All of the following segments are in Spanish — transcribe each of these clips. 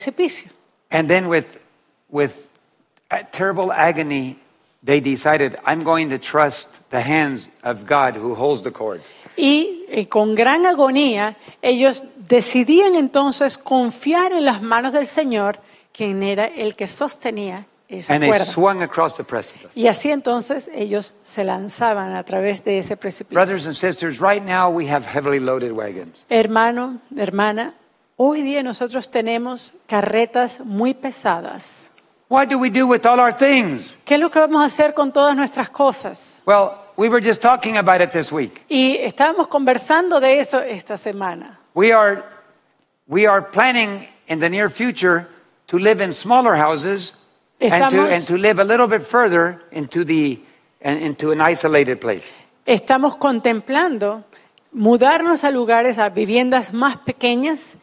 precipicio. And then with terrible agony, they decided, I'm going to trust the hands of God who holds the cord. Y con gran agonía, ellos decidían entonces confiar en las manos del Señor, quien era el que sostenía esa And they cuerda. swung across the precipice. Y así entonces ellos se lanzaban a través de ese precipicio. Brothers and sisters, right now we have heavily loaded wagons. Hermano, hermana, hoy día nosotros tenemos carretas muy pesadas. What do we do with all our things? ¿Qué es lo que vamos a hacer con todas nuestras cosas? Well, we were just talking about it this week. Y estábamos conversando de eso esta semana. We are planning in the near future to live in smaller houses and to live a little bit further into an isolated place. Estamos contemplando mudarnos a lugares, a viviendas más pequeñas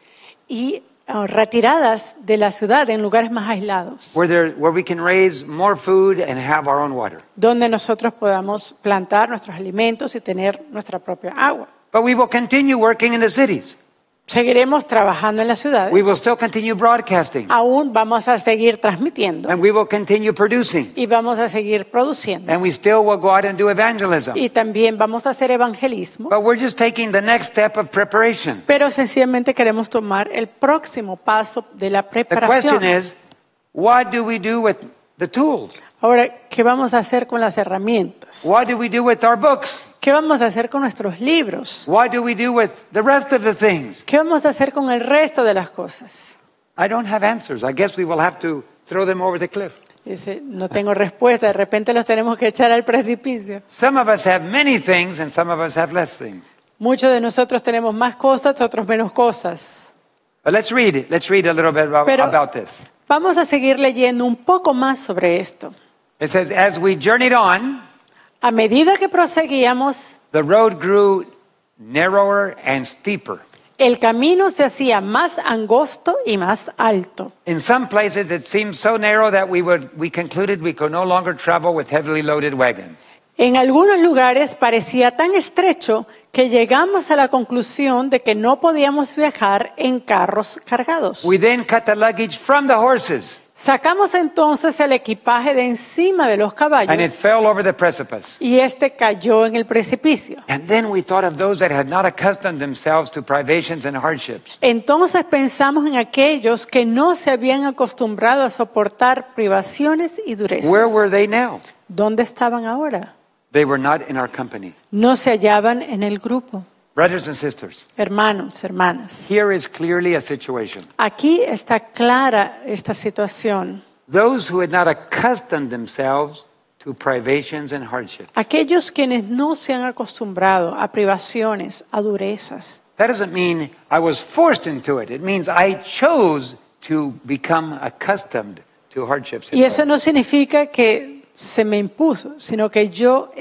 y retiradas de la ciudad, en lugares más aislados, Where we can raise more food and have our own water. donde nosotros podamos plantar nuestros alimentos y tener nuestra propia agua. But we will continue working in the cities. Seguiremos trabajando en las ciudades. We will still continue broadcasting. Aún vamos a seguir transmitiendo And we will continue producing. y vamos a seguir produciendo. And we still will go out and do evangelism. Y también vamos a hacer evangelismo. But we're just taking the next step of preparation. Pero sencillamente queremos tomar el próximo paso de la The preparación. question is, what do we do with the tools? Ahora, ¿qué vamos a hacer con las herramientas? What do we do with our books? ¿Qué vamos a hacer con nuestros libros? What do we do with the rest of the things? ¿Qué vamos a hacer con el resto de las cosas? I don't have answers. I guess we will have to throw them over the cliff. Dice, no tengo respuesta, de repente los tenemos que echar al precipicio. Some of us have many things and some of us have less things. Muchos de nosotros tenemos más cosas, otros menos cosas. But let's read it. Let's read a little bit Pero- about this. Vamos a seguir leyendo un poco más sobre esto. It says, as we journeyed on, A medida que proseguíamos, the road grew narrower and steeper. el camino se hacía más angosto y más alto. In some places, it seemed so narrow that we concluded we could no longer travel with heavily loaded wagons. En algunos lugares parecía tan estrecho que llegamos a la conclusión de que no podíamos viajar en carros cargados. We then cut the luggage from the horses, Sacamos entonces el equipaje de encima de los and it caballos fell over the precipice. y este cayó en el precipicio. And then we thought of those that had not accustomed themselves to privations and hardships. Entonces pensamos en aquellos que no se habían acostumbrado a soportar privaciones y durezas. Where were they now? ¿Dónde estaban ahora? They were not in our company. No se hallaban en el grupo. Brothers and sisters, Hermanos, hermanas, here is clearly a situation. aquí está clara esta situación. Those who had not accustomed themselves to privations and hardships. Aquellos quienes no se han acostumbrado a privaciones, a durezas. That doesn't mean I was forced into it. It means I chose to become accustomed to hardships. Y eso no significa que se me impuso, sino que yo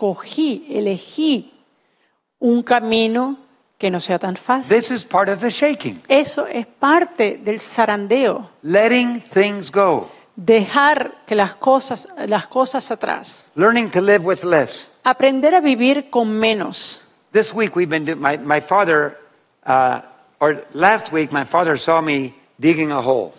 elegí un camino que no sea tan fácil. This is part of the shaking. Eso es parte del zarandeo, Letting things go. dejar que las cosas atrás, Learning to live with less. aprender a vivir con menos. This week we've been my father, or last week my father saw me digging a hole.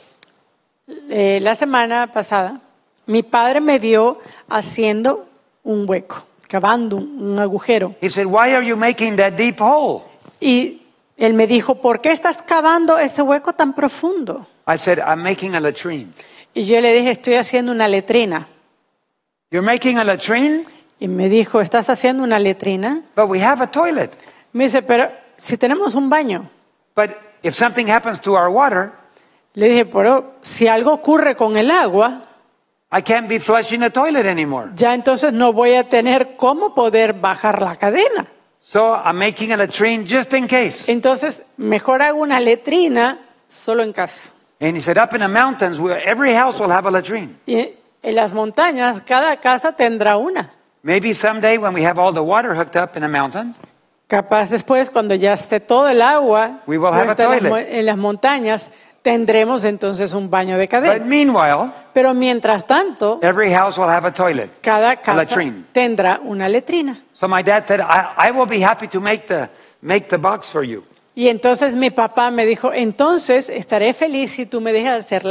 La semana pasada, mi padre me vio haciendo un hueco, cavando un agujero. He said, "Why are you making that deep hole?" Y él me dijo, ¿por qué estás cavando ese hueco tan profundo? I said, "I'm making a latrine." Y yo le dije, estoy haciendo una letrina. You're making a latrine? Y me dijo, ¿estás haciendo una letrina? But we have a toilet. Me dice, pero si tenemos un baño. But if something happens to our water, Le dije, pero si algo ocurre con el agua, I can't be flushing the toilet anymore. ya entonces no voy a tener cómo poder bajar la cadena. So I'm making a latrine just in case. Entonces, mejor hago una letrina solo en casa. And he said, up in the mountains, every house will have a latrine. Y en las montañas, cada casa tendrá una. Maybe someday when we have all the water hooked up in the mountains, Capaz después, cuando ya esté todo el agua We will have a puesta toilet. en las montañas, tendremos entonces un baño de but cadena. meanwhile, Pero mientras tanto, every house will have a toilet. cada casa latrine. tendrá una letrina. So my dad said, I will be happy to make the box for you. Y entonces mi papá me dijo, entonces estaré feliz si tú me dejas hacer